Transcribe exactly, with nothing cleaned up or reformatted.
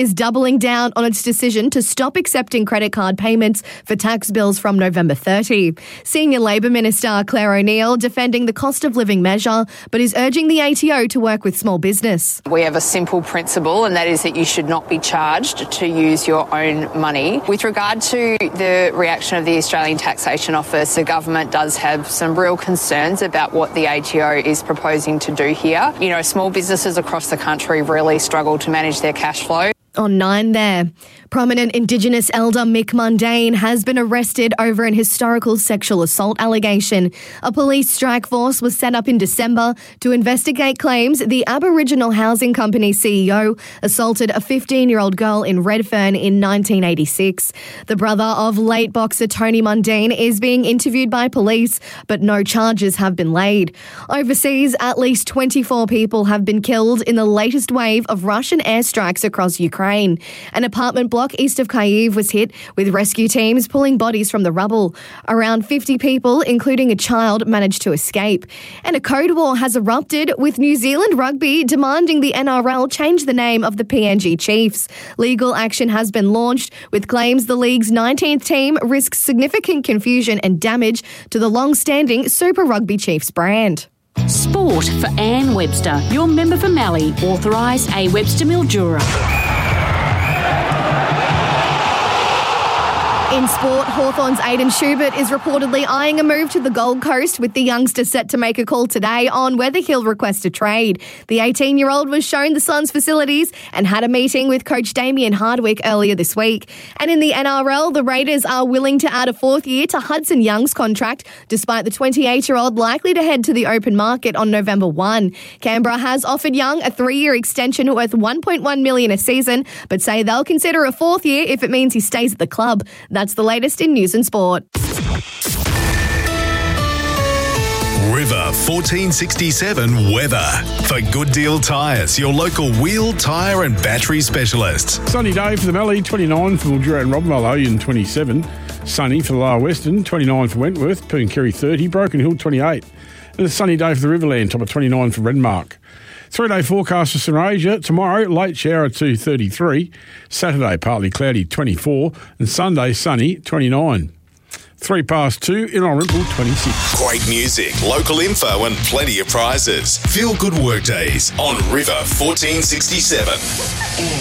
is doubling down on its decision to stop accepting credit card payments for tax bills from November thirtieth. Senior Labor Minister Claire O'Neil defending the cost of living measure, but is urging the A T O to work with small business. We have a simple principle, and that is that you should not be charged to use your own money. With regard to the reaction of the Australian Taxation Office, the government does have some real concerns about what the A T O is proposing to do here. You know, small businesses across the country really struggle to manage their cash flow. On nine there, prominent Indigenous elder Mick Mundane has been arrested over an historical sexual assault allegation. A police strike force was set up in December to investigate claims the Aboriginal Housing Company C E O assaulted a fifteen-year-old girl in Redfern in nineteen eighty-six. The brother of late boxer Tony Mundane is being interviewed by police, but no charges have been laid. Overseas, at least twenty-four people have been killed in the latest wave of Russian airstrikes across Ukraine. An apartment block east of Kyiv was hit, with rescue teams pulling bodies from the rubble. Around fifty people, including a child, managed to escape. And a code war has erupted, with New Zealand Rugby demanding the N R L change the name of the P N G Chiefs. Legal action has been launched, with claims the league's nineteenth team risks significant confusion and damage to the long-standing Super Rugby Chiefs brand. Sport for Anne Webster, your member for Mallee, authorised A Webster Mildura. In sport, Hawthorn's Aidan Schubert is reportedly eyeing a move to the Gold Coast, with the youngster set to make a call today on whether he'll request a trade. The eighteen-year-old was shown the Suns' facilities and had a meeting with coach Damien Hardwick earlier this week. And in the N R L, the Raiders are willing to add a fourth year to Hudson Young's contract, despite the twenty-eight-year-old likely to head to the open market on November first. Canberra has offered Young a three-year extension worth one point one million dollars a season, but say they'll consider a fourth year if it means he stays at the club. That's the latest in news and sport. River fourteen sixty-seven weather. For Good Deal Tyres, your local wheel, tyre and battery specialists. Sunny day for the Mallee, twenty-nine for Mildura and Robbenvale, Oyen twenty-seven. Sunny for the Lower Western, twenty-nine for Wentworth, Pooncarry thirty, Broken Hill twenty-eight. And a sunny day for the Riverland, top of twenty-nine for Renmark. Three-day forecast for St Asia. Tomorrow, late shower at two thirty-three. Saturday, partly cloudy, twenty-four. And Sunday, sunny, twenty-nine. Three past two, in Dalrymple, twenty-six. Great music, local info and plenty of prizes. Feel good work days on River fourteen sixty-seven.